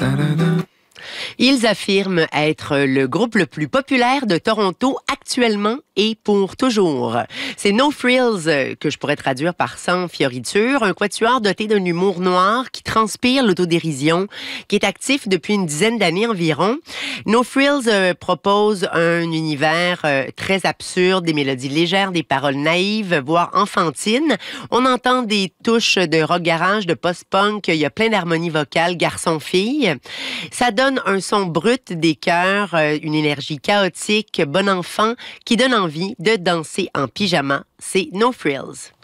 Ils affirment être le groupe le plus populaire de Toronto actuellement et pour toujours. C'est No Frills, que je pourrais traduire par sans fioriture, un quatuor doté d'un humour noir qui transpire l'autodérision, qui est actif depuis une dizaine d'années environ. No Frills propose un univers très absurde, des mélodies légères, des paroles naïves, voire enfantines. On entend des touches de rock garage, de post-punk, il y a plein d'harmonies vocales garçon-fille. Ça donne un son brut des chœurs, une énergie chaotique, bon enfant, qui donne envie de danser en pyjama. C'est No Frills.